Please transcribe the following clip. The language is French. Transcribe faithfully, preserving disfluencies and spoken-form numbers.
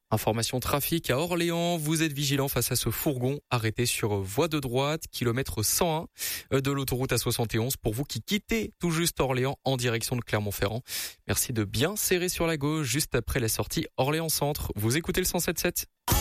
Information trafic à Orléans, vous êtes vigilant face à ce fourgon arrêté sur voie de droite, kilomètre cent un de l'autoroute A soixante et onze pour vous qui quittez tout juste Orléans en direction de Clermont-Ferrand. Merci de bien serrer sur la gauche juste après la sortie Orléans Centre. Vous écoutez le cent sept sept.